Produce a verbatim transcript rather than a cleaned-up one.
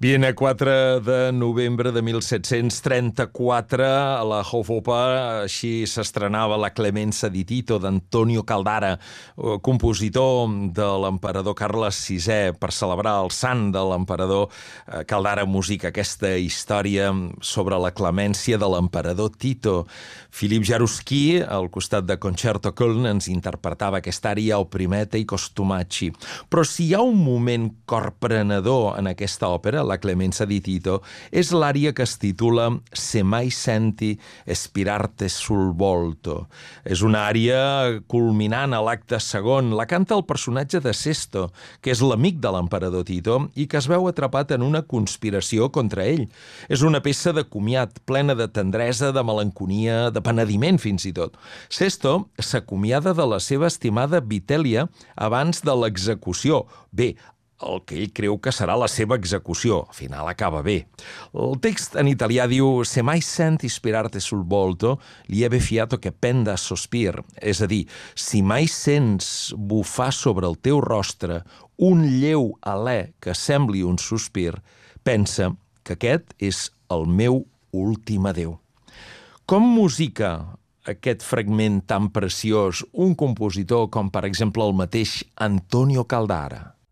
Viene quatre de novembre de mil set-cents trenta-quatre, a la Jofopa, així s'estrenava la Clemenza di Tito d'Antonio Caldara, compositor de l'emperador Carles sisè, per celebrar el sant de l'emperador. Caldara musica aquesta història sobre la clemència de l'emperador Tito. Philippe Jaroussky, al costat de Concerto Köln, ens interpretava aquesta ària Opprimete i Costumaci. Però si hi ha un moment corprenedor en aquesta òpera, la Clemenza di Tito, és l'ària que es titula Se mai senti spirarte sul volto. És una ària culminant a l'acte segon. La canta el personatge de Sesto, que és l'amic de l'emperador Tito i que es veu atrapat en una conspiració contra ell. És una peça de comiat, plena de tendresa, de melanconia, de penediment fins i tot. Sesto s'acomiada de la seva estimada Vitellia abans de l'execució. Bé, el que ell creu que serà la seva execució. Al final acaba bé. El text en italià diu «Se mai senti spirarte sul volto, lieve fiato che penda a sospir». És a dir, si mai sents bufar sobre el teu rostre un lleu alè que sembli un sospir, pensa que aquest és el meu últim adéu. Com musica aquest fragment tan preciós un compositor com, per exemple, el mateix Antonio Caldara?